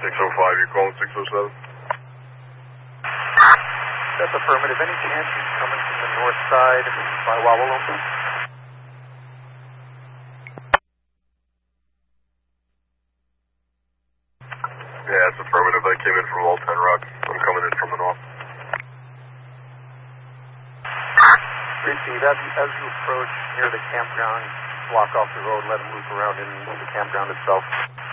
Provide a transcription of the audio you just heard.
605, you're calling 607? That's affirmative. Any chance he's coming from the north side by Wawalumbu? Yeah, it's affirmative. I came in from Old 10 Rock. I'm coming in from the north. Receive. As you approach near the campground, block off the road, let him loop around into the campground itself.